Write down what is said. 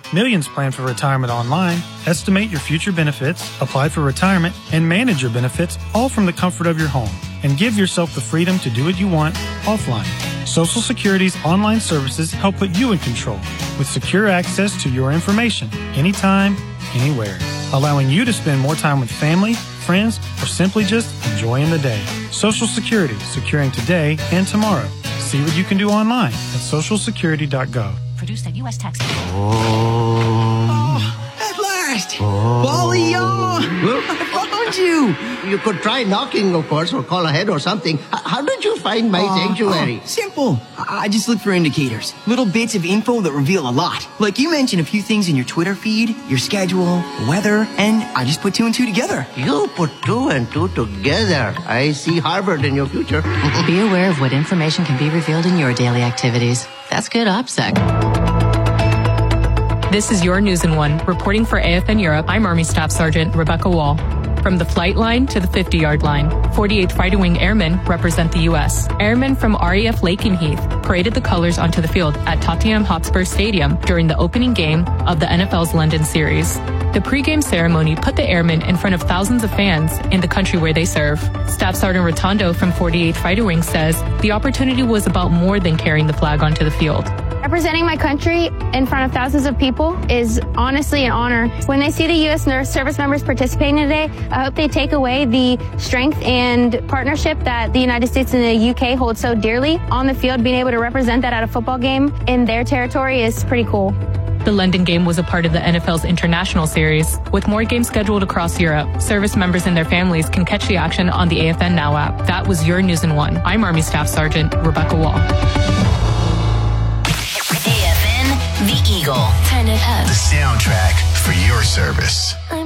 Millions plan for retirement online. Estimate your future benefits, apply for retirement, and manage your benefits all from the comfort of your home. And give yourself the freedom to do what you want offline. Social Security's online services help put you in control with secure access to your information anytime, anywhere, allowing you to spend more time with family, friends, or simply just enjoying the day. Social Security, securing today and tomorrow. See what you can do online at socialsecurity.gov. Produced at U.S. Tax. At last! Wally, I found you! You could try knocking, of course, or call ahead or something. How did you find my sanctuary? Simple. I just look for indicators. Little bits of info that reveal a lot. Like you mentioned a few things in your Twitter feed, your schedule, weather, and I just put 2 and 2 together. You put 2 and 2 together. I see Harvard in your future. Be aware of what information can be revealed in your daily activities. That's good OPSEC. This is your News in One. Reporting for AFN Europe, I'm Army Staff Sergeant Rebecca Wall. From the flight line to the 50-yard line, 48th Fighting Wing Airmen represent the U.S. Airmen from RAF Lakenheath paraded the colors onto the field at Tottenham Hotspur Stadium during the opening game of the NFL's London series. The pre-game ceremony put the airmen in front of thousands of fans in the country where they serve. Staff Sergeant Rotondo from 48th Fighter Wing says the opportunity was about more than carrying the flag onto the field. Representing my country in front of thousands of people is honestly an honor. When they see the U.S. service members participating today, I hope they take away the strength and partnership that the United States and the U.K. hold so dearly. On the field, being able to represent that at a football game in their territory is pretty cool. The London game was a part of the NFL's International Series. With more games scheduled across Europe, service members and their families can catch the action on the AFN Now app. That was your News in One. I'm Army Staff Sergeant Rebecca Wall. The Eagle. Turn it up. The soundtrack for your service.